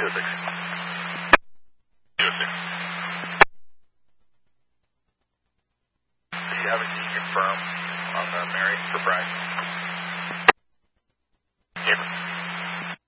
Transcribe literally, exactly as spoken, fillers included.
two six. two six. Do you have a key confirm on the Mary for Brian?